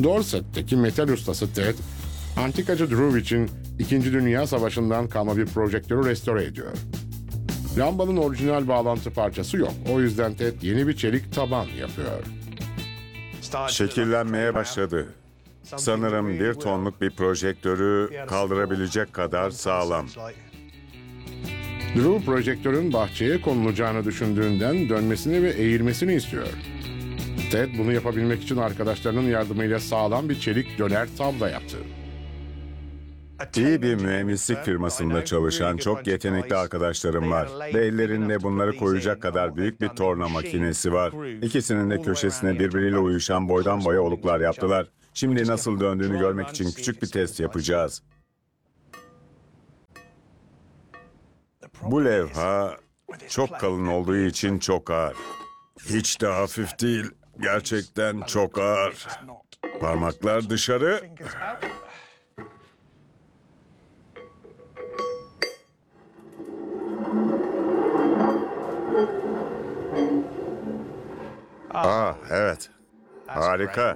Dorset'teki metal ustası Ted, antikacı Drew için 2. Dünya Savaşı'ndan kalma bir projektörü restore ediyor. Lambanın orijinal bağlantı parçası yok. O yüzden Ted yeni bir çelik taban yapıyor. Şekillenmeye başladı. Sanırım 1 tonluk bir projektörü kaldırabilecek kadar sağlam. Drew projektörün bahçeye konulacağını düşündüğünden dönmesini ve eğilmesini istiyor. Ted bunu yapabilmek için arkadaşlarının yardımıyla sağlam bir çelik döner tabla yaptı. İyi bir mühendislik firmasında çalışan çok yetenekli arkadaşlarım var. Ve ellerinde bunları koyacak kadar büyük bir torna makinesi var. İkisinin de köşesine birbiriyle uyuşan boydan boya oluklar yaptılar. Şimdi nasıl döndüğünü görmek için küçük bir test yapacağız. Bu levha çok kalın olduğu için çok ağır. Hiç de hafif değil. Gerçekten çok ağır. Parmaklar dışarı. Evet. Harika.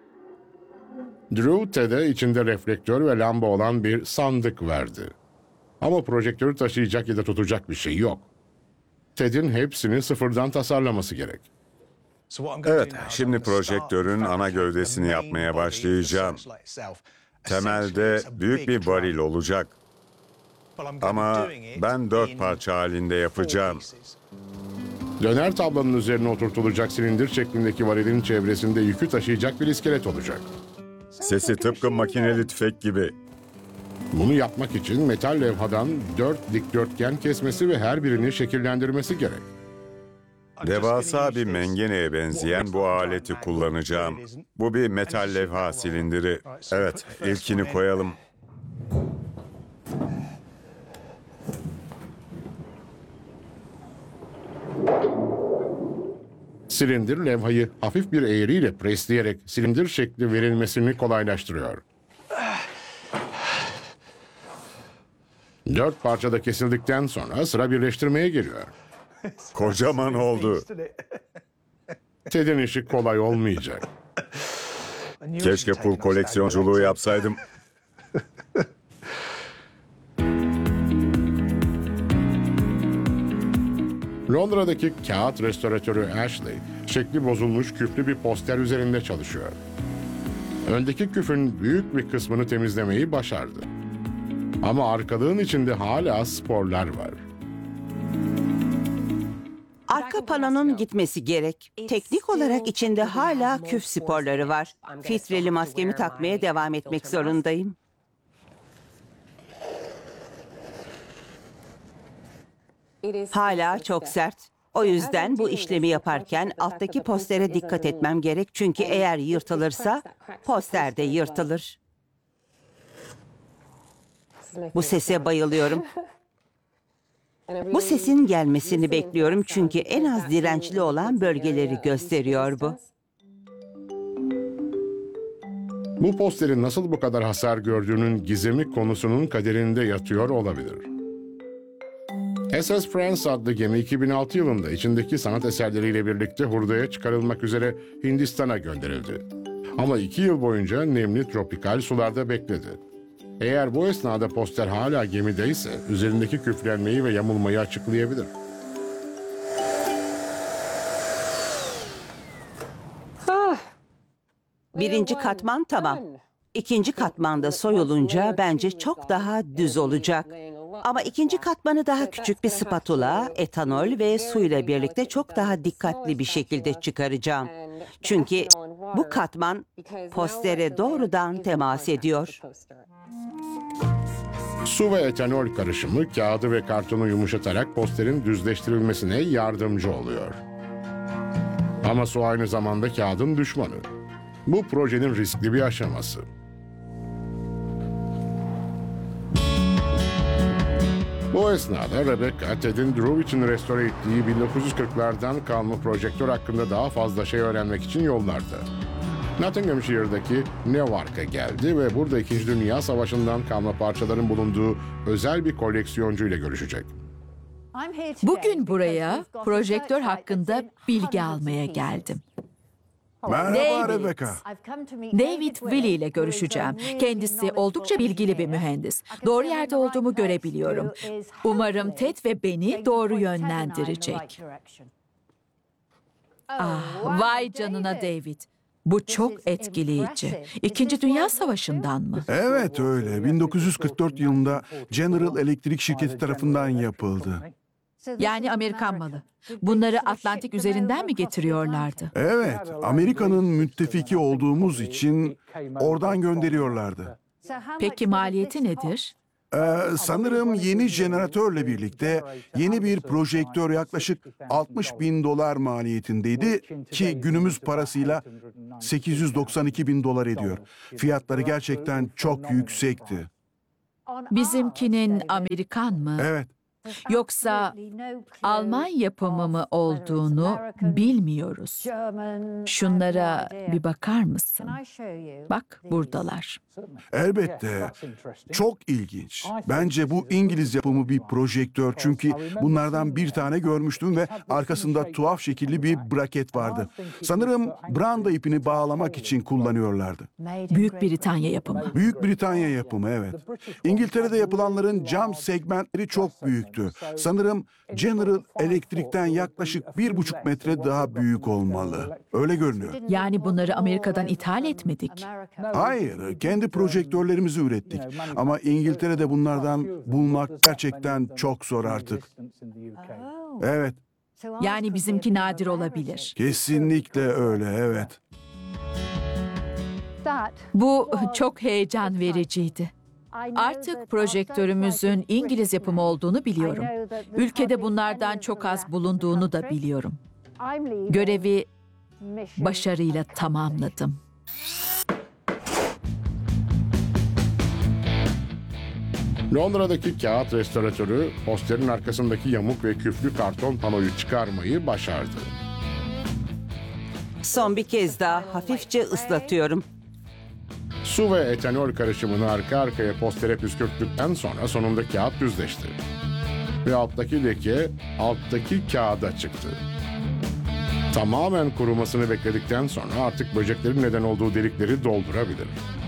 Drew Ted'e içinde reflektör ve lamba olan bir sandık verdi. Ama projektörü taşıyacak ya da tutacak bir şey yok. Ted'in hepsini sıfırdan tasarlaması gerek. Evet, şimdi projektörün ana gövdesini yapmaya başlayacağım. Temelde büyük bir varil olacak. Ama ben 4 parça halinde yapacağım. Döner tablanın üzerine oturtulacak silindir şeklindeki varilin çevresinde yükü taşıyacak bir iskelet olacak. Sesi tıpkı makineli tüfek gibi. Bunu yapmak için metal levhadan 4 dikdörtgen kesmesi ve her birini şekillendirmesi gerek. Devasa bir mengeneye benzeyen bu aleti kullanacağım. Bu bir metal levha silindiri. Evet, ilkini koyalım. Silindir levhayı hafif bir eğriyle presleyerek silindir şekli verilmesini kolaylaştırıyor. 4 parçada kesildikten sonra sıra birleştirmeye geliyor. Kocaman oldu. Ted'in işi kolay olmayacak. Keşke pul koleksiyonculuğu yapsaydım. Londra'daki kağıt restoratörü Ashley, şekli bozulmuş küflü bir poster üzerinde çalışıyor. Öndeki küfün büyük bir kısmını temizlemeyi başardı. Ama arkalığın içinde hala sporlar var. Arka panonun gitmesi gerek. Teknik olarak içinde hala küf sporları var. Filtreli maskemi takmaya devam etmek zorundayım. Hala çok sert. O yüzden bu işlemi yaparken alttaki postere dikkat etmem gerek. Çünkü eğer yırtılırsa poster de yırtılır. Bu sese bayılıyorum. Bu sesin gelmesini bekliyorum çünkü en az dirençli olan bölgeleri gösteriyor bu. Bu posterin nasıl bu kadar hasar gördüğünün gizemi konusunun kaderinde yatıyor olabilir. SS France adlı gemi 2006 yılında içindeki sanat eserleriyle birlikte hurdaya çıkarılmak üzere Hindistan'a gönderildi. Ama 2 yıl boyunca nemli tropikal sularda bekledi. Eğer bu esnada poster hala gemideyse üzerindeki küflenmeyi ve yamulmayı açıklayabilir. Birinci katman tamam. İkinci katmanda soyulunca bence çok daha düz olacak. Ama ikinci katmanı daha küçük bir spatula, etanol ve suyla birlikte çok daha dikkatli bir şekilde çıkaracağım. Çünkü bu katman postere doğrudan temas ediyor. Su ve etanol karışımı kağıdı ve kartonu yumuşatarak posterin düzleştirilmesine yardımcı oluyor. Ama su aynı zamanda kağıdın düşmanı. Bu projenin riskli bir aşaması. Bu esnada Rebecca, Ted'in Drew için restore ettiği 1940'lardan kalma projektör hakkında daha fazla şey öğrenmek için yollarda. Nottinghamshire'daki Newark'a geldi ve burada 2. Dünya Savaşı'ndan kalma parçaların bulunduğu özel bir koleksiyoncu ile görüşecek. Bugün buraya projektör hakkında bilgi almaya geldim. Merhaba Rebecca. David Willey ile görüşeceğim. Kendisi oldukça bilgili bir mühendis. Doğru yerde olduğumu görebiliyorum. Umarım Ted ve beni doğru yönlendirecek. Vay canına David. Bu çok etkileyici. İkinci Dünya Savaşı'ndan mı? Evet öyle. 1944 yılında General Electric şirketi tarafından yapıldı. Yani Amerikan malı. Bunları Atlantik üzerinden mi getiriyorlardı? Evet, Amerika'nın müttefiki olduğumuz için oradan gönderiyorlardı. Peki maliyeti nedir? Sanırım yeni jeneratörle birlikte yeni bir projektör yaklaşık $60.000 maliyetindeydi ki günümüz parasıyla $892.000 ediyor. Fiyatları gerçekten çok yüksekti. Bizimkinin Amerikan mı? Evet. Yoksa Alman yapımı mı olduğunu bilmiyoruz. Şunlara bir bakar mısın? Bak buradalar. Elbette. Çok ilginç. Bence bu İngiliz yapımı bir projektör çünkü bunlardan bir tane görmüştüm ve arkasında tuhaf şekilli bir braket vardı. Sanırım branda ipini bağlamak için kullanıyorlardı. Büyük Britanya yapımı. Büyük Britanya yapımı, evet. İngiltere'de yapılanların cam segmentleri çok büyüktü. Sanırım General Electric'ten yaklaşık 1,5 metre daha büyük olmalı. Öyle görünüyor. Yani bunları Amerika'dan ithal etmedik. Hayır, kendi projektörlerimizi ürettik. Ama İngiltere'de bunlardan bulmak gerçekten çok zor artık. Evet, Yani bizimki nadir olabilir. kesinlikle öyle, evet. Bu çok heyecan vericiydi. Artık projektörümüzün İngiliz yapımı olduğunu biliyorum. Ülkede bunlardan çok az bulunduğunu da biliyorum. Görevi başarıyla tamamladım. Londra'daki kağıt restoratörü posterin arkasındaki yamuk ve küflü karton panoyu çıkarmayı başardı. Son bir kez daha hafifçe ıslatıyorum. Su ve etanol karışımını arka arkaya postere püskürttükten sonra sonunda kağıt düzleşti. Ve alttaki leke alttaki kağıda çıktı. Tamamen kurumasını bekledikten sonra artık böceklerin neden olduğu delikleri doldurabilir.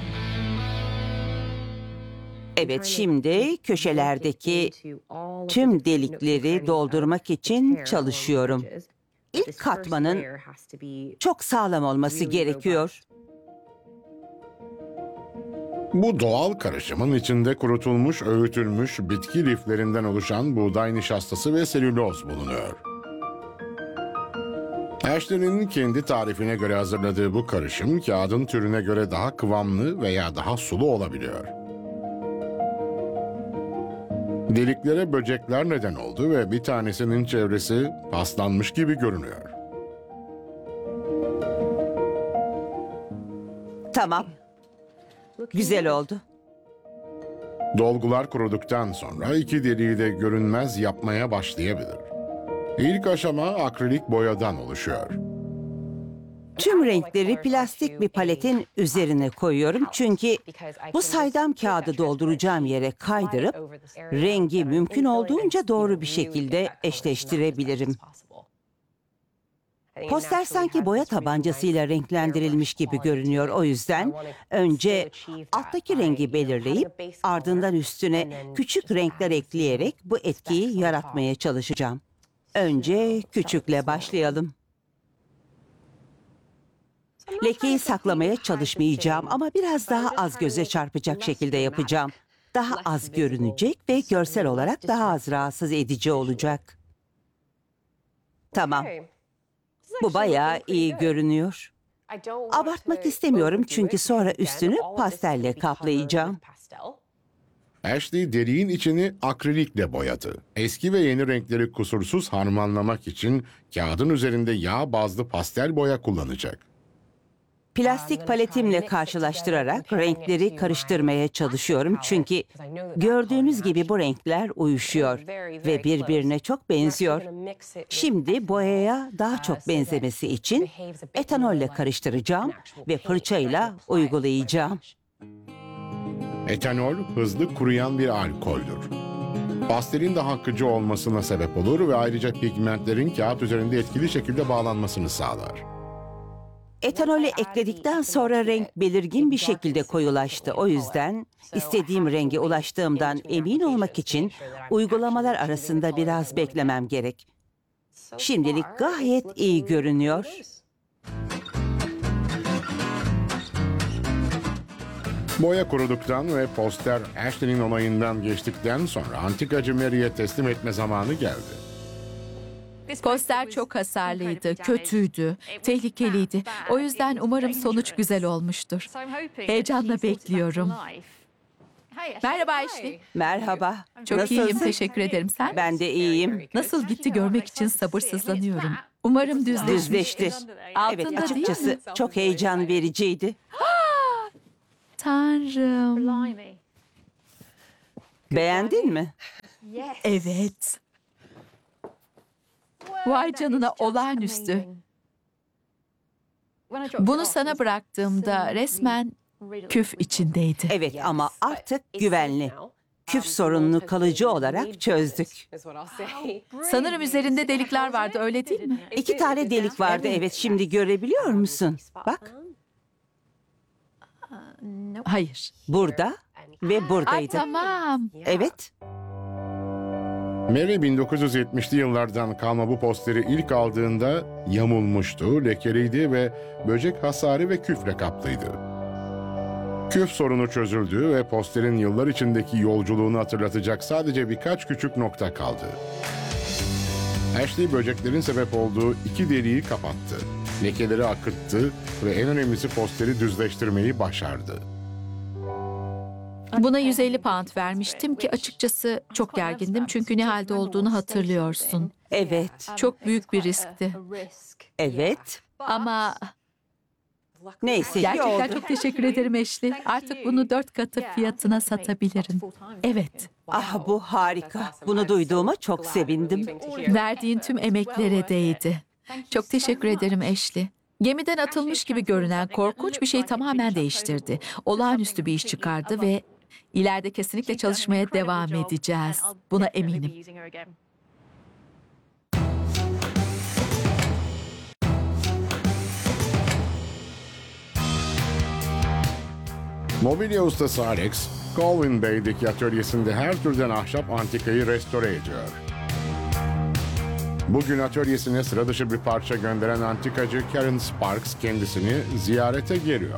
Evet, şimdi köşelerdeki tüm delikleri doldurmak için çalışıyorum. İlk katmanın çok sağlam olması gerekiyor. Bu doğal karışımın içinde kurutulmuş, öğütülmüş bitki liflerinden oluşan buğday nişastası ve selüloz bulunuyor. Ashley'nin kendi tarifine göre hazırladığı bu karışım kağıdın türüne göre daha kıvamlı veya daha sulu olabiliyor. Deliklere böcekler neden oldu ve bir tanesinin çevresi paslanmış gibi görünüyor. Tamam. Güzel oldu. Dolgular kuruduktan sonra iki deliği de görünmez yapmaya başlayabilir. İlk aşama akrilik boyadan oluşuyor. Tüm renkleri plastik bir paletin üzerine koyuyorum çünkü bu saydam kağıdı dolduracağım yere kaydırıp rengi mümkün olduğunca doğru bir şekilde eşleştirebilirim. Poster sanki boya tabancasıyla renklendirilmiş gibi görünüyor. O yüzden önce alttaki rengi belirleyip ardından üstüne küçük renkler ekleyerek bu etkiyi yaratmaya çalışacağım. Önce küçükle başlayalım. Lekeyi saklamaya çalışmayacağım ama biraz daha az göze çarpacak şekilde yapacağım. Daha az görünecek ve görsel olarak daha az rahatsız edici olacak. Tamam. Bu bayağı iyi görünüyor. Abartmak istemiyorum çünkü sonra üstünü pastelle kaplayacağım. Ashley deliğin içini akrilikle boyadı. Eski ve yeni renkleri kusursuz harmanlamak için kağıdın üzerinde yağ bazlı pastel boya kullanacak. Plastik paletimle karşılaştırarak renkleri karıştırmaya çalışıyorum çünkü gördüğünüz gibi bu renkler uyuşuyor ve birbirine çok benziyor. Şimdi boyaya daha çok benzemesi için etanolle karıştıracağım ve fırçayla uygulayacağım. Etanol hızlı kuruyan bir alkoldür. Pastelin daha akıcı olmasına sebep olur ve ayrıca pigmentlerin kağıt üzerinde etkili şekilde bağlanmasını sağlar. Etanolü ekledikten sonra renk belirgin bir şekilde koyulaştı. O yüzden istediğim renge ulaştığımdan emin olmak için uygulamalar arasında biraz beklemem gerek. Şimdilik gayet iyi görünüyor. Boya kuruduktan ve poster Ashley'nin onayından geçtikten sonra antikacı Mary'e teslim etme zamanı geldi. Poster çok hasarlıydı, kötüydü, tehlikeliydi. O yüzden umarım sonuç güzel olmuştur. Heyecanla bekliyorum. Merhaba Ashley. Merhaba. Çok iyiyim, Nasılsın? teşekkür ederim. Sen? Ben de iyiyim. Nasıl gitti görmek için sabırsızlanıyorum. Umarım Düzleşti. Altında Evet, değil açıkçası mi? çok heyecan vericiydi. Tanrım. Beğendin mi? Evet. Vay canına, olağanüstü. Bunu sana bıraktığımda resmen küf içindeydi. Evet ama artık güvenli. Küf sorununu kalıcı olarak çözdük. Sanırım üzerinde delikler vardı, öyle değil mi? 2 tane delik vardı, evet, şimdi görebiliyor musun? Bak, Hayır. burada ve Ay, buradaydı. tamam. Evet, Mary 1970'li yıllardan kalma bu posteri ilk aldığında yamulmuştu, lekeliydi ve böcek hasarı ve küfle kaplıydı. Küf sorunu çözüldü ve posterin yıllar içindeki yolculuğunu hatırlatacak sadece birkaç küçük nokta kaldı. Ashley böceklerin sebep olduğu 2 deliği kapattı, lekeleri akıttı ve en önemlisi posteri düzleştirmeyi başardı. Buna 150 pound vermiştim ki açıkçası çok gergindim çünkü ne halde olduğunu hatırlıyorsun. evet, Çok büyük bir riskti. evet. Ama Neyse ki gerçekten oldu. çok teşekkür ederim Ashley. Artık bunu 4 katı fiyatına satabilirim. Evet. Ah, bu harika. Bunu duyduğuma çok sevindim. Verdiğin tüm emeklere değdi. Çok teşekkür ederim Ashley. Gemiden atılmış gibi görünen korkunç bir şey tamamen değiştirdi. Olağanüstü bir iş çıkardı ve ileride kesinlikle çalışmaya devam edeceğiz. Buna eminim. Mobilya ustası Alex, Colwyn Bay'deki atölyesinde her türden ahşap antikayı restore ediyor. Bugün atölyesine sıra dışı bir parça gönderen antikacı Karen Sparks kendisini ziyarete geliyor.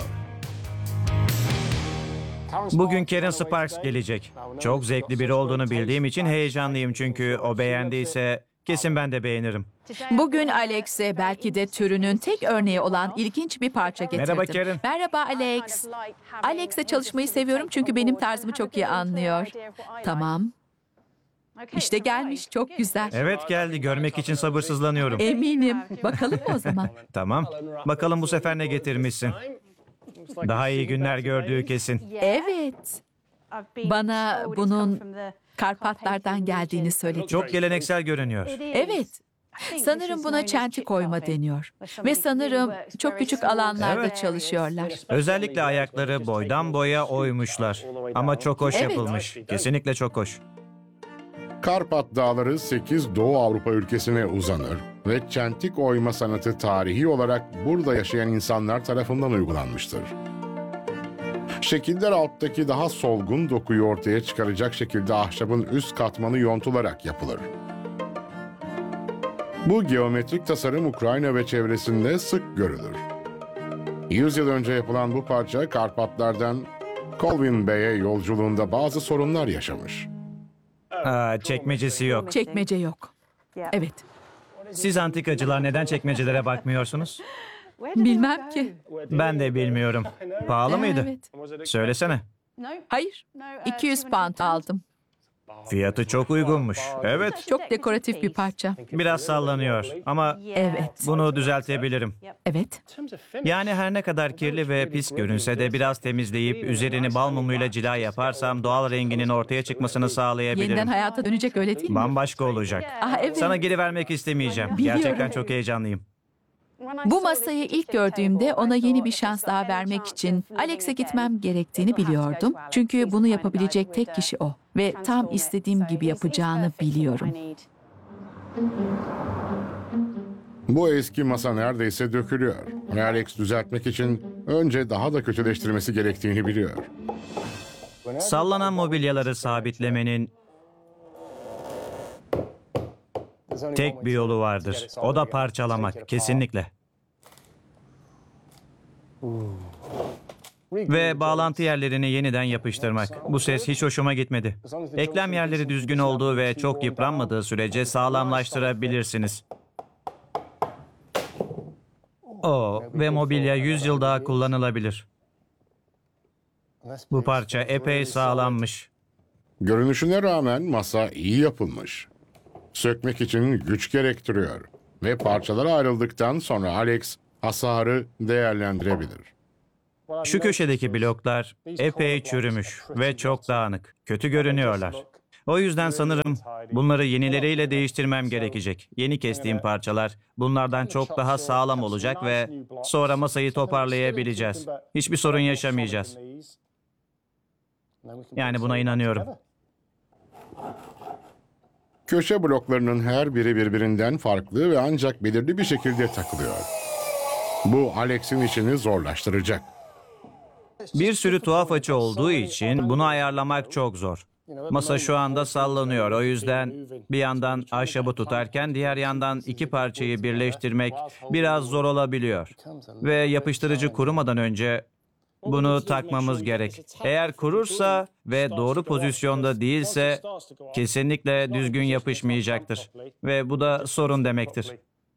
Bugün Karen Sparks gelecek. Çok zevkli biri olduğunu bildiğim için heyecanlıyım çünkü o beğendiyse kesin ben de beğenirim. Bugün Alex'e belki de türünün tek örneği olan ilginç bir parça getirdim. Merhaba Karen. Merhaba Alex. Alex'le çalışmayı seviyorum çünkü benim tarzımı çok iyi anlıyor. Tamam. İşte gelmiş, çok güzel. Evet geldi, görmek için sabırsızlanıyorum. Eminim. Bakalım mı o zaman? Tamam. Bakalım bu sefer ne getirmişsin. Daha iyi günler gördüğü kesin. Evet. Bana bunun Karpatlardan geldiğini söyledi. Çok geleneksel görünüyor. Evet. Sanırım buna çentik oyma deniyor. Ve sanırım çok küçük alanlarda Evet. çalışıyorlar. Özellikle ayakları boydan boya oymuşlar. Ama çok hoş Evet. yapılmış. Kesinlikle çok hoş. Karpat Dağları 8 Doğu Avrupa ülkesine uzanır ve çentik oyma sanatı tarihi olarak burada yaşayan insanlar tarafından uygulanmıştır. Şekiller alttaki daha solgun dokuyu ortaya çıkaracak şekilde ahşabın üst katmanı yontularak yapılır. Bu geometrik tasarım Ukrayna ve çevresinde sık görülür. 100 yıl önce yapılan bu parça Karpatlardan Colwyn Bay'e yolculuğunda bazı sorunlar yaşamış. Çekmecesi yok. Çekmece yok. Evet. Siz antikacılar neden çekmecelere bakmıyorsunuz? Bilmem ki. Ben de bilmiyorum. Pahalı mıydı? Evet. Söylesene. Hayır. 200 pound aldım. Fiyatı çok uygunmuş. Evet. Çok dekoratif bir parça. Biraz sallanıyor ama Evet. bunu düzeltebilirim. Evet. Yani her ne kadar kirli ve pis görünse de biraz temizleyip üzerini bal mumuyla cila yaparsam doğal renginin ortaya çıkmasını sağlayabilirim. Yeniden hayata dönecek, öyle değil mi? Bambaşka olacak. Evet. Sana geri vermek istemeyeceğim. Biliyorum. Gerçekten çok heyecanlıyım. Bu masayı ilk gördüğümde ona yeni bir şans daha vermek için Alex'e gitmem gerektiğini biliyordum. Çünkü bunu yapabilecek tek kişi o. Ve tam istediğim gibi yapacağını biliyorum. Bu eski masa neredeyse dökülüyor. Ve Alex düzeltmek için önce daha da kötüleştirmesi gerektiğini biliyor. Sallanan mobilyaları sabitlemenin tek bir yolu vardır. O da parçalamak, kesinlikle. Ve bağlantı yerlerini yeniden yapıştırmak. Bu ses hiç hoşuma gitmedi. Eklem yerleri düzgün olduğu ve çok yıpranmadığı sürece sağlamlaştırabilirsiniz. Ve mobilya 100 yıl daha kullanılabilir. Bu parça epey sağlammış. Görünüşüne rağmen masa iyi yapılmış. Sökmek için güç gerektiriyor. Ve parçalar ayrıldıktan sonra Alex hasarı değerlendirebilir. Şu köşedeki bloklar epey çürümüş ve çok dağınık. Kötü görünüyorlar. O yüzden sanırım bunları yenileriyle değiştirmem gerekecek. Yeni kestiğim parçalar bunlardan çok daha sağlam olacak ve sonra masayı toparlayabileceğiz. Hiçbir sorun yaşamayacağız. Yani buna inanıyorum. Köşe bloklarının her biri birbirinden farklı ve ancak belirli bir şekilde takılıyor. Bu Alex'in işini zorlaştıracak. Bir sürü tuhaf açı olduğu için bunu ayarlamak çok zor. Masa şu anda sallanıyor. O yüzden bir yandan ahşabı tutarken diğer yandan iki parçayı birleştirmek biraz zor olabiliyor. Ve yapıştırıcı kurumadan önce bunu takmamız gerek. Eğer kurursa ve doğru pozisyonda değilse kesinlikle düzgün yapışmayacaktır. Ve bu da sorun demektir.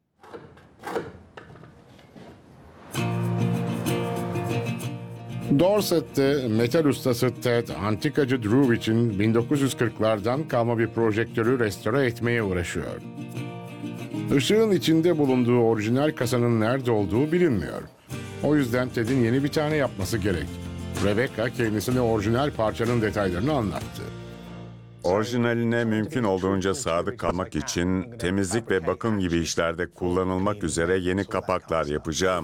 Dorset'te metal ustası Ted, antikacı Drew için 1940'lardan kalma bir projektörü restore etmeye uğraşıyor. Işığın içinde bulunduğu orijinal kasanın nerede olduğu bilinmiyor. O yüzden Ted'in yeni bir tane yapması gerek. Rebecca kendisine orijinal parçanın detaylarını anlattı. Orijinaline mümkün olduğunca sadık kalmak için temizlik ve bakım gibi işlerde kullanılmak üzere yeni kapaklar yapacağım.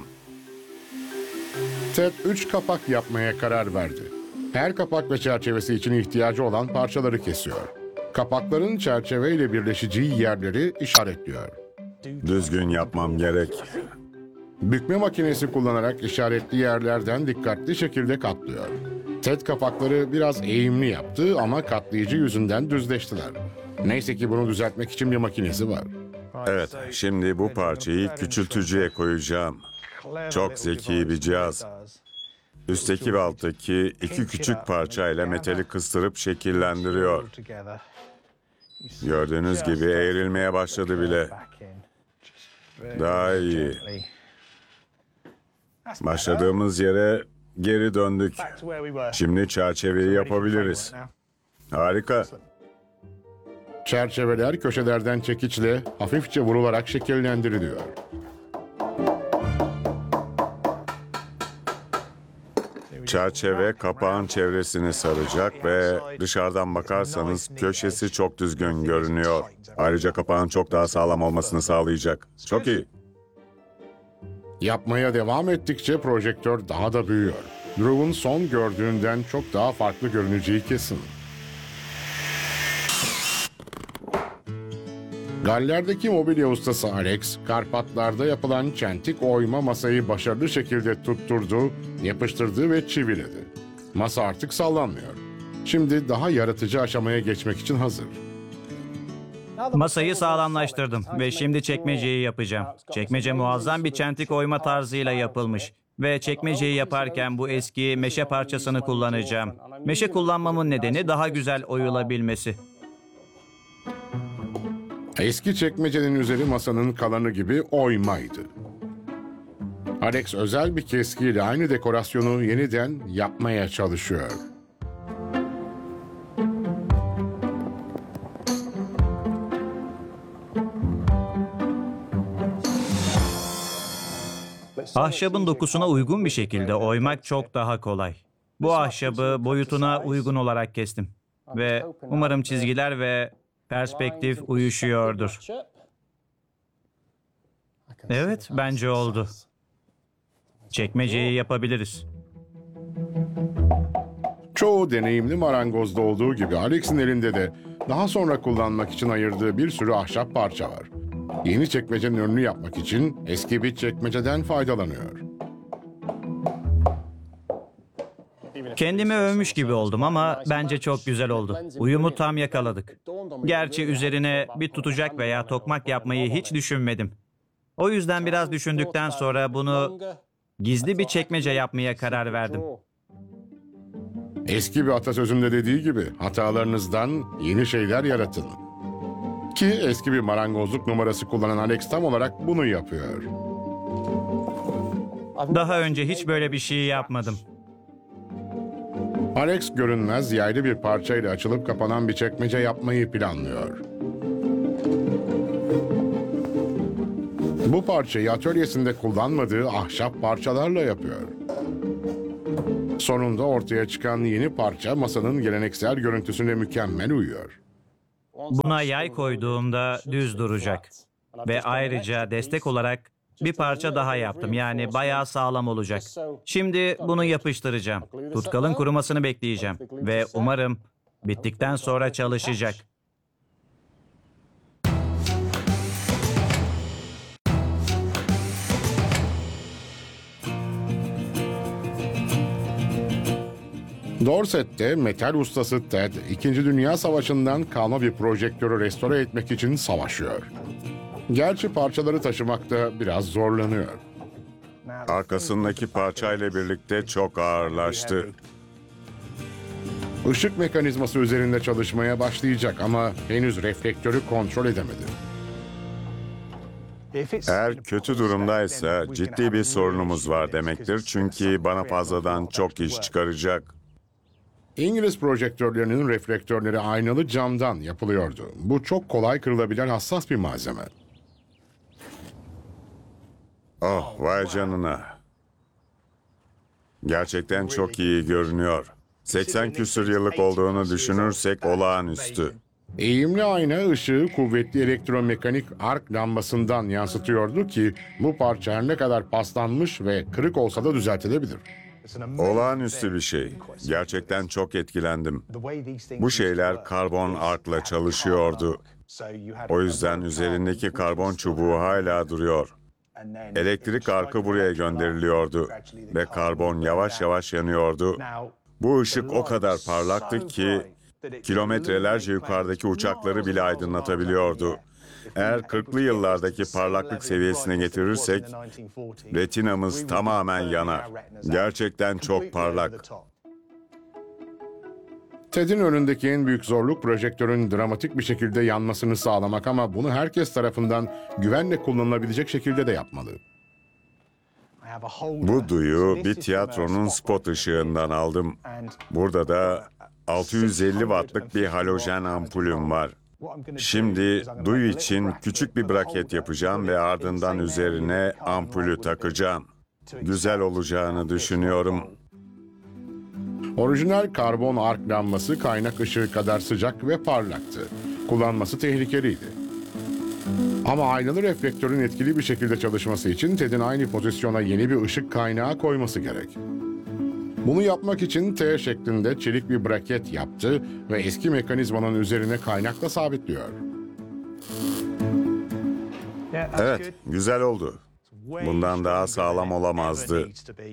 Ted 3 kapak yapmaya karar verdi. Her kapak ve çerçevesi için ihtiyacı olan parçaları kesiyor. Kapakların çerçeveyle birleşeceği yerleri işaretliyor. Düzgün yapmam gerek. Bükme makinesi kullanarak işaretli yerlerden dikkatli şekilde katlıyor. Ted kapakları biraz eğimli yaptı ama katlayıcı yüzünden düzleştiler. Neyse ki bunu düzeltmek için bir makinesi var. Evet, şimdi bu parçayı küçültücüye koyacağım. Çok zeki bir cihaz. Üstteki ve alttaki iki küçük parçayla metali kıstırıp şekillendiriyor. Gördüğünüz gibi eğrilmeye başladı bile. Daha iyi. Başladığımız yere geri döndük. Şimdi çerçeveyi yapabiliriz. Harika. Çerçeveler köşelerden çekiçle hafifçe vurularak şekillendiriliyor. Çerçeve kapağın çevresini saracak ve dışarıdan bakarsanız köşesi çok düzgün görünüyor. Ayrıca kapağın çok daha sağlam olmasını sağlayacak. Çok iyi. Yapmaya devam ettikçe projektör daha da büyüyor. Drew'un son gördüğünden çok daha farklı görüneceği kesin. Galler'deki mobilya ustası Alex, Karpatlar'da yapılan çentik oyma masayı başarılı şekilde tutturdu, yapıştırdı ve çiviledi. Masa artık sallanmıyor. Şimdi daha yaratıcı aşamaya geçmek için hazır. Masayı sağlamlaştırdım ve şimdi çekmeceyi yapacağım. Çekmece muazzam bir çentik oyma tarzıyla yapılmış. Ve çekmeceyi yaparken bu eski meşe parçasını kullanacağım. Meşe kullanmamın nedeni daha güzel oyulabilmesi. Eski çekmecenin üzeri masanın kalanı gibi oymaydı. Alex özel bir keskiyle aynı dekorasyonu yeniden yapmaya çalışıyor. Ahşabın dokusuna uygun bir şekilde oymak çok daha kolay. Bu ahşabı boyutuna uygun olarak kestim. Ve umarım çizgiler ve perspektif uyuşuyordur. Evet, bence oldu. Çekmeceyi yapabiliriz. Çoğu deneyimli marangozda olduğu gibi Alex'in elinde de daha sonra kullanmak için ayırdığı bir sürü ahşap parça var. Yeni çekmecenin önünü yapmak için eski bir çekmeceden faydalanıyor. Kendimi övmüş gibi oldum ama bence çok güzel oldu. Uyumu tam yakaladık. Gerçi üzerine bir tutacak veya tokmak yapmayı hiç düşünmedim. O yüzden biraz düşündükten sonra bunu gizli bir çekmece yapmaya karar verdim. Eski bir atasözünde dediği gibi hatalarınızdan yeni şeyler yaratın. Ki eski bir marangozluk numarası kullanan Alex tam olarak bunu yapıyor. Daha önce hiç böyle bir şey yapmadım. Alex görünmez yaylı bir parçayla açılıp kapanan bir çekmece yapmayı planlıyor. Bu parçayı atölyesinde kullanmadığı ahşap parçalarla yapıyor. Sonunda ortaya çıkan yeni parça masanın geleneksel görüntüsüne mükemmel uyuyor. Buna yay koyduğumda düz duracak. Ve ayrıca destek olarak bir parça daha yaptım. Yani bayağı sağlam olacak. Şimdi bunu yapıştıracağım. Tutkalın kurumasını bekleyeceğim. Ve umarım bittikten sonra çalışacak. Dorset'te metal ustası Ted, 2. Dünya Savaşı'ndan kalma bir projektörü restore etmek için savaşıyor. Gerçi parçaları taşımakta biraz zorlanıyor. Arkasındaki parçayla birlikte çok ağırlaştı. Işık mekanizması üzerinde çalışmaya başlayacak ama henüz reflektörü kontrol edemedi. Eğer kötü durumdaysa ciddi bir sorunumuz var demektir. Çünkü bana fazladan çok iş çıkaracak. İngiliz projektörlerinin reflektörleri aynalı camdan yapılıyordu. Bu çok kolay kırılabilen hassas bir malzeme. Oh vay canına. Gerçekten çok iyi görünüyor. 80 küsur yıllık olduğunu düşünürsek olağanüstü. Eğimli ayna ışığı kuvvetli elektromekanik ark lambasından yansıtıyordu ki bu parça her ne kadar paslanmış ve kırık olsa da düzeltilebilir. Olağanüstü bir şey. Gerçekten çok etkilendim. Bu şeyler karbon arkla çalışıyordu. O yüzden üzerindeki karbon çubuğu hala duruyor. Elektrik arkı buraya gönderiliyordu ve karbon yavaş yavaş yanıyordu. Bu ışık o kadar parlaktı ki kilometrelerce yukarıdaki uçakları bile aydınlatabiliyordu. Eğer 40'lı yıllardaki parlaklık seviyesine getirirsek retinamız tamamen yanar. Gerçekten çok parlak. Ted'in önündeki en büyük zorluk projektörün dramatik bir şekilde yanmasını sağlamak ama bunu herkes tarafından güvenle kullanılabilecek şekilde de yapmalı. Bu duyu bir tiyatronun spot ışığından aldım. Burada da 650 wattlık bir halojen ampulüm var. Şimdi duyu için küçük bir braket yapacağım ve ardından üzerine ampulü takacağım. Güzel olacağını düşünüyorum. Orijinal karbon ark lambası kaynak ışığı kadar sıcak ve parlaktı. Kullanması tehlikeliydi. Ama aynalı reflektörün etkili bir şekilde çalışması için Ted'in aynı pozisyona yeni bir ışık kaynağı koyması gerek. Bunu yapmak için T şeklinde çelik bir braket yaptı ve eski mekanizmanın üzerine kaynakla sabitliyor. Evet, güzel oldu. Bundan daha sağlam olamazdı.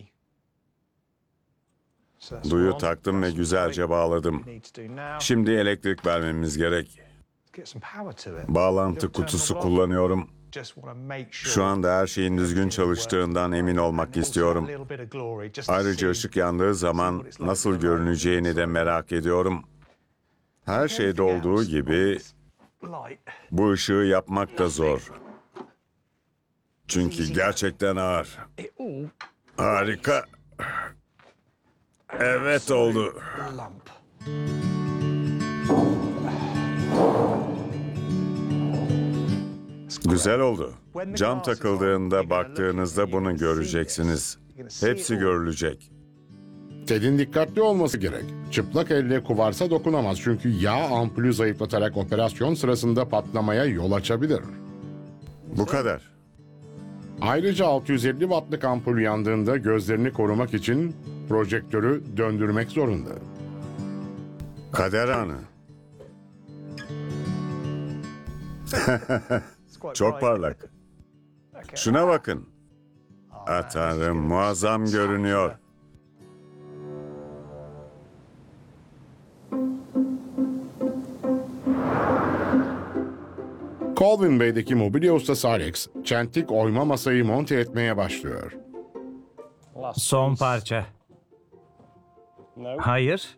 Duyu taktım ve güzelce bağladım. Şimdi elektrik vermemiz gerek. Bağlantı kutusu kullanıyorum. Şu anda her şeyin düzgün çalıştığından emin olmak istiyorum. Ayrıca ışık yandığı zaman nasıl görüneceğini de merak ediyorum. Her şeyde olduğu gibi bu ışığı yapmak da zor. Çünkü gerçekten ağır. Harika. Evet oldu. Güzel oldu. Cam takıldığında baktığınızda bunu göreceksiniz. Hepsi görülecek. Ted'in dikkatli olması gerek. Çıplak elle kuvarsa dokunamaz çünkü yağ ampulü zayıflatarak operasyon sırasında patlamaya yol açabilir. Bu kadar. Ayrıca 650 wattlık ampul yandığında gözlerini korumak için projektörü döndürmek zorunda. Kader anı. Çok parlak. Şuna bakın. Tanrım, muazzam görünüyor. Colvin Bay'deki mobilya ustası Alex, çentik oyma masayı monte etmeye başlıyor. Son parça. Hayır.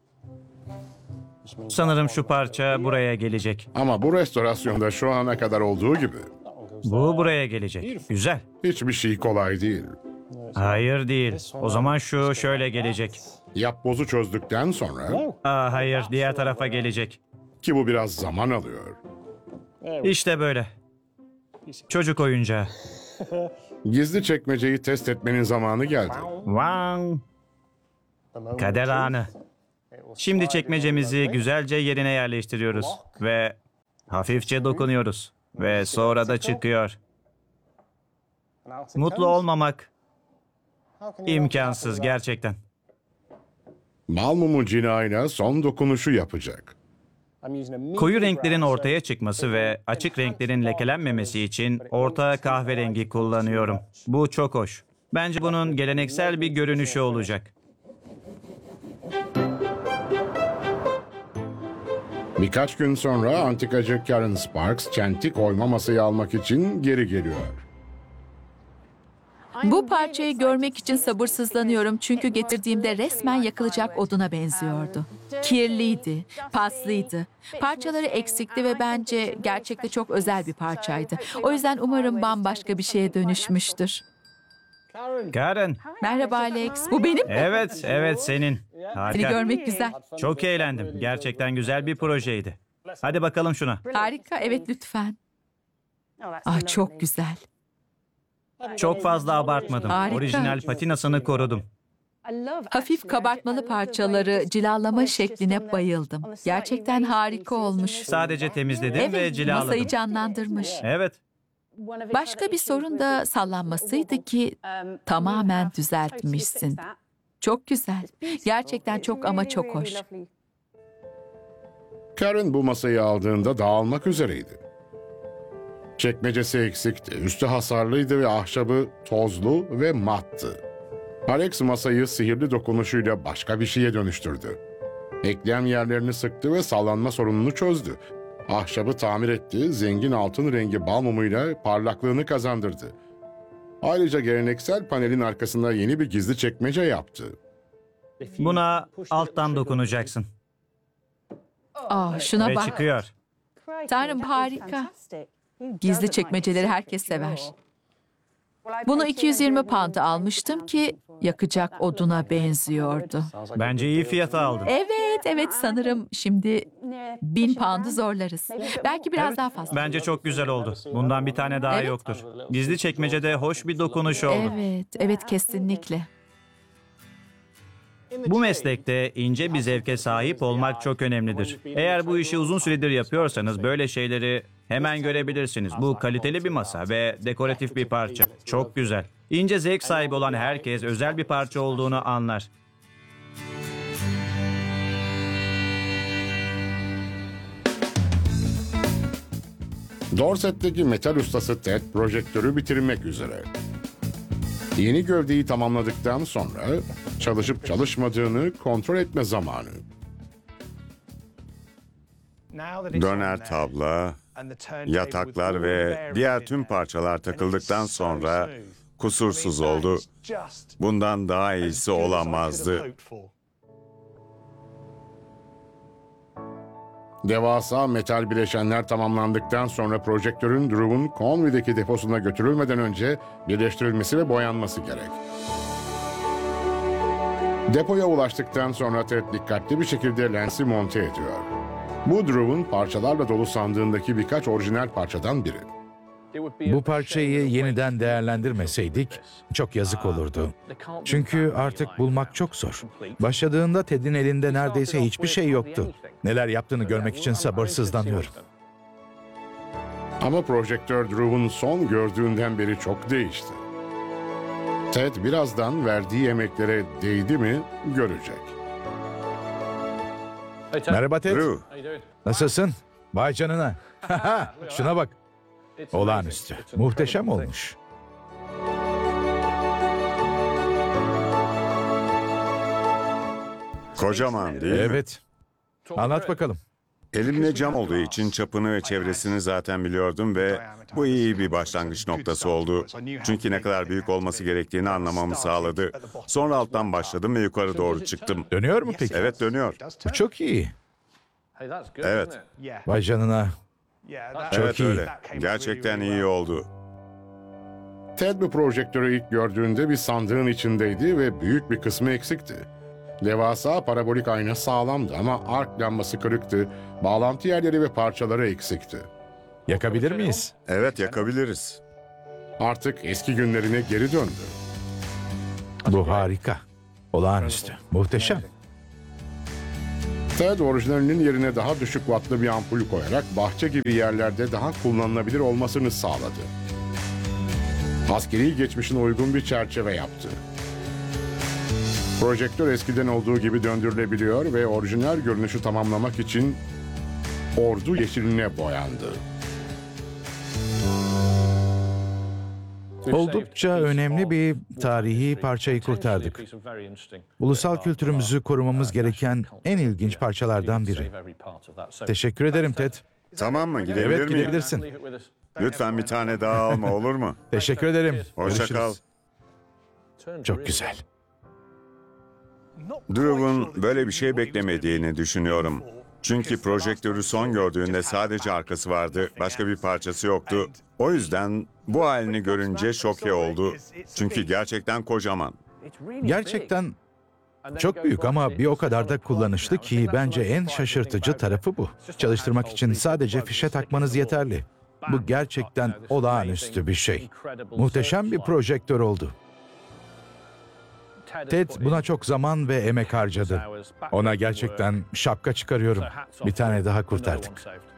Sanırım şu parça buraya gelecek. Ama bu restorasyonda şu ana kadar olduğu gibi Bu buraya gelecek. Güzel. hiçbir şey kolay değil. Hayır değil. O zaman şu şöyle gelecek. Yapbozu çözdükten sonra, Hayır, diğer tarafa gelecek. ki bu biraz zaman alıyor, İşte böyle. Çocuk oyuncağı. gizli çekmeceyi test etmenin zamanı geldi. Vang. Kader anı. Şimdi çekmecemizi güzelce yerine yerleştiriyoruz ve hafifçe dokunuyoruz ve sonra da çıkıyor. Mutlu olmamak imkansız gerçekten. Bal mumu cinayına son dokunuşu yapacak. Koyu renklerin ortaya çıkması ve açık renklerin lekelenmemesi için orta kahverengi kullanıyorum. Bu çok hoş. Bence bunun geleneksel bir görünüşü olacak. Birkaç gün sonra antikacı Karen Sparks çentik oyma masayı almak için geri geliyor. Bu parçayı görmek için sabırsızlanıyorum çünkü getirdiğimde resmen yakılacak oduna benziyordu. Kirliydi, paslıydı. Parçaları eksikti ve bence gerçekte çok özel bir parçaydı. O yüzden umarım bambaşka bir şeye dönüşmüştür. Karen. Merhaba Alex, bu benim mi? Evet senin. Seni Harika. görmek güzel. Çok eğlendim. Gerçekten güzel bir projeydi. Hadi bakalım şuna. Harika, evet lütfen. Çok güzel. Çok fazla abartmadım. Harika. Orijinal patinasını korudum. Hafif kabartmalı parçaları cilalama şekline bayıldım. Gerçekten harika olmuş. Sadece temizledim ve Evet, cilaladım. masayı canlandırmış. Evet. Başka bir sorun da sallanmasıydı ki tamamen düzeltmişsin. Çok güzel. Gerçekten çok ama çok hoş. Karen bu masayı aldığında dağılmak üzereydi. Çekmecesi eksikti, üstü hasarlıydı ve ahşabı tozlu ve mattı. Alex masayı sihirli dokunuşuyla başka bir şeye dönüştürdü. Eklem yerlerini sıktı ve sallanma sorununu çözdü. Ahşabı tamir etti, zengin altın rengi bal mumuyla parlaklığını kazandırdı. Ayrıca geleneksel panelin arkasında yeni bir gizli çekmece yaptı. Buna alttan dokunacaksın. Şuna Ve bak. çıkıyor. Tanrım harika. Gizli çekmeceleri herkes sever. Bunu 220 pound'a almıştım ki yakacak oduna benziyordu. Bence iyi fiyata aldın. Evet sanırım şimdi 1000 pound'u zorlarız. Belki biraz daha fazla. Bence çok güzel oldu. Bundan bir tane daha Evet. yoktur. Gizli çekmecede hoş bir dokunuş oldu. Evet kesinlikle. Bu meslekte ince bir zevke sahip olmak çok önemlidir. Eğer bu işi uzun süredir yapıyorsanız böyle şeyleri hemen görebilirsiniz. Bu kaliteli bir masa ve dekoratif bir parça. Çok güzel. İnce zevk sahibi olan herkes özel bir parça olduğunu anlar. Dorset'teki metal ustası Ted projektörü bitirmek üzere. Yeni gövdeyi tamamladıktan sonra çalışıp çalışmadığını kontrol etme zamanı. Döner tabla, yataklar ve diğer tüm parçalar takıldıktan sonra kusursuz oldu. Bundan daha iyisi olamazdı. Devasa metal bileşenler tamamlandıktan sonra projektörün Drew'un Conway'deki deposuna götürülmeden önce birleştirilmesi ve boyanması gerek. Depoya ulaştıktan sonra Ted dikkatli bir şekilde lensi monte ediyor. Bu Drew'un parçalarla dolu sandığındaki birkaç orijinal parçadan biri. Bu parçayı yeniden değerlendirmeseydik çok yazık olurdu. Çünkü artık bulmak çok zor. Başladığında Ted'in elinde neredeyse hiçbir şey yoktu. Neler yaptığını görmek için sabırsızlanıyorum. Ama projektör Drew'un son gördüğünden beri çok değişti. Ted birazdan verdiği emeklere değdi mi görecek. Merhaba Ted. Drew, Nasılsın? Vay canına. Şuna bak. Olağanüstü. Muhteşem olmuş. Kocaman değil mi? Evet. Anlat bakalım. Elimde cam olduğu için çapını ve çevresini zaten biliyordum ve bu iyi bir başlangıç noktası oldu. Çünkü ne kadar büyük olması gerektiğini anlamamı sağladı. Sonra alttan başladım ve yukarı doğru çıktım. Dönüyor mu peki? Evet, dönüyor. Bu çok iyi. Evet. Vay canına. Evet, iyi. öyle. Gerçekten iyi oldu. Ted bu projektörü ilk gördüğünde bir sandığın içindeydi ve büyük bir kısmı eksikti. Devasa parabolik ayna sağlamdı ama ark lambası kırıktı, bağlantı yerleri ve parçaları eksikti. Yakabilir miyiz? Evet, yakabiliriz. Artık eski günlerine geri döndü. Bu harika. Olağanüstü. Muhteşem. Ted orijinalinin yerine daha düşük wattlı bir ampul koyarak bahçe gibi yerlerde daha kullanılabilir olmasını sağladı. Askeri geçmişine uygun bir çerçeve yaptı. Projektör eskiden olduğu gibi döndürülebiliyor ve orijinal görünüşü tamamlamak için ordu yeşiline boyandı. Oldukça önemli bir tarihi parçayı kurtardık. Ulusal kültürümüzü korumamız gereken en ilginç parçalardan biri. Teşekkür ederim Ted. Tamam mı? Gidebilir Evet, miyim? gidebilirsin. Lütfen bir tane daha alma, olur mu? Teşekkür ederim. Hoşça kal. Görüşürüz. Çok güzel. Drew'un böyle bir şey beklemediğini düşünüyorum. Çünkü projektörü son gördüğünde sadece arkası vardı, başka bir parçası yoktu. O yüzden bu halini görünce şoke oldu. Çünkü gerçekten kocaman. Gerçekten çok büyük ama bir o kadar da kullanışlı ki bence en şaşırtıcı tarafı bu. Çalıştırmak için sadece fişe takmanız yeterli. Bu gerçekten olağanüstü bir şey. Muhteşem bir projektör oldu. Ted buna çok zaman ve emek harcadı. Ona gerçekten şapka çıkarıyorum. Bir tane daha kurtardık.